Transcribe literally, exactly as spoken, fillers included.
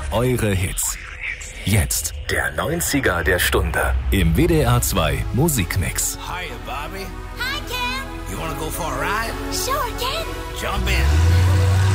eure Hits. Jetzt der neunziger der Stunde im W D R zwei Musikmix. Hiya, Bobby. Hi, Ken. You wanna go for a ride? Sure, Ken. Jump in.